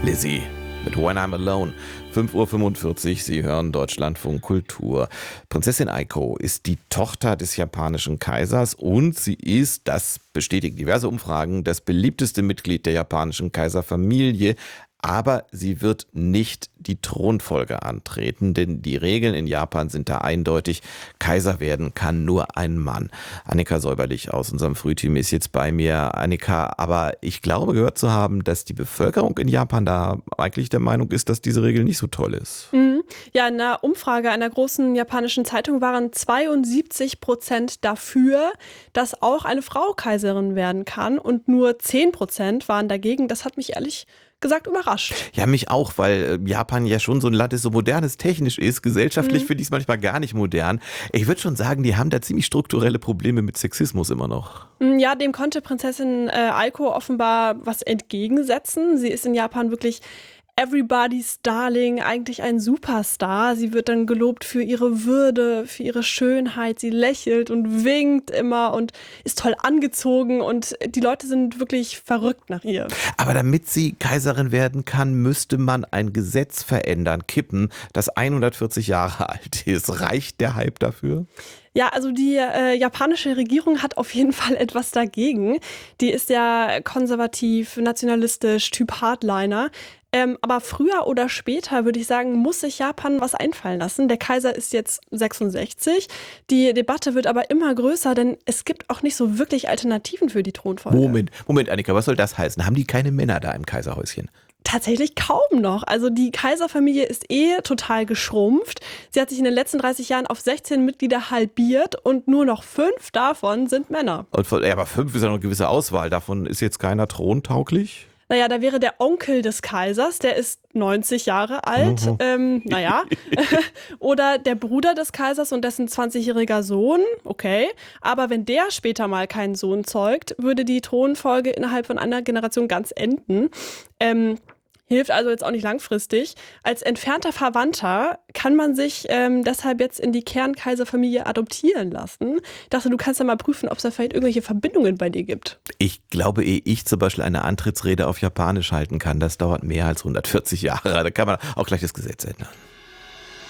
Lizzie mit When I'm Alone. 5:45 Uhr, Sie hören Deutschlandfunk Kultur. Prinzessin Aiko ist die Tochter des japanischen Kaisers und sie ist, das bestätigen diverse Umfragen, das beliebteste Mitglied der japanischen Kaiserfamilie. Aber sie wird nicht die Thronfolge antreten, denn die Regeln in Japan sind da eindeutig. Kaiser werden kann nur ein Mann. Annika Säuberlich aus unserem Frühteam ist jetzt bei mir. Annika, aber ich glaube gehört zu haben, dass die Bevölkerung in Japan da eigentlich der Meinung ist, dass diese Regel nicht so toll ist. Ja, in einer Umfrage einer großen japanischen Zeitung waren 72% dafür, dass auch eine Frau Kaiserin werden kann und nur 10% waren dagegen. Das hat mich ehrlich gesagt überrascht. Ja, mich auch, weil Japan ja schon so ein Land ist, so modern es technisch ist. Gesellschaftlich finde ich es manchmal gar nicht modern. Ich würde schon sagen, die haben da ziemlich strukturelle Probleme mit Sexismus immer noch. Ja, dem konnte Prinzessin Aiko offenbar was entgegensetzen. Sie ist in Japan wirklich Everybody's Darling, eigentlich ein Superstar. Sie wird dann gelobt für ihre Würde, für ihre Schönheit. Sie lächelt und winkt immer und ist toll angezogen und die Leute sind wirklich verrückt nach ihr. Aber damit sie Kaiserin werden kann, müsste man ein Gesetz verändern, kippen, das 140 Jahre alt ist. Reicht der Hype dafür? Ja, also die japanische Regierung hat auf jeden Fall etwas dagegen. Die ist ja konservativ, nationalistisch, Typ Hardliner. Aber früher oder später, würde ich sagen, muss sich Japan was einfallen lassen. Der Kaiser ist jetzt 66. Die Debatte wird aber immer größer, denn es gibt auch nicht so wirklich Alternativen für die Thronfolge. Moment, Annika, was soll das heißen? Haben die keine Männer da im Kaiserhäuschen? Tatsächlich kaum noch. Also die Kaiserfamilie ist total geschrumpft. Sie hat sich in den letzten 30 Jahren auf 16 Mitglieder halbiert und nur noch 5 davon sind Männer. Aber 5 ist ja noch eine gewisse Auswahl. Davon ist jetzt keiner throntauglich? Naja, da wäre der Onkel des Kaisers, der ist 90 Jahre alt. Oder der Bruder des Kaisers und dessen 20-jähriger Sohn. Okay. Aber wenn der später mal keinen Sohn zeugt, würde die Thronfolge innerhalb von einer Generation ganz enden. Hilft also jetzt auch nicht langfristig. Als entfernter Verwandter kann man sich deshalb jetzt in die Kernkaiserfamilie adoptieren lassen. Ich dachte, du kannst ja mal prüfen, ob es da vielleicht irgendwelche Verbindungen bei dir gibt. Ich glaube, ehe ich zum Beispiel eine Antrittsrede auf Japanisch halten kann, das dauert mehr als 140 Jahre. Da kann man auch gleich das Gesetz ändern.